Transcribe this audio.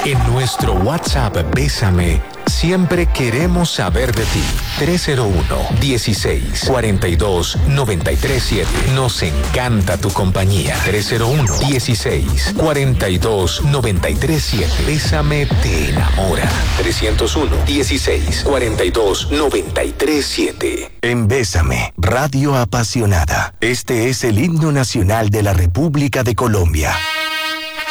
En nuestro WhatsApp Bésame, siempre queremos saber de ti. 301-16-42-937. Nos encanta tu compañía. 301-16-42-937. Bésame te enamora. 301-16-42-937. En Bésame, Radio Apasionada. Este es el himno nacional de la República de Colombia.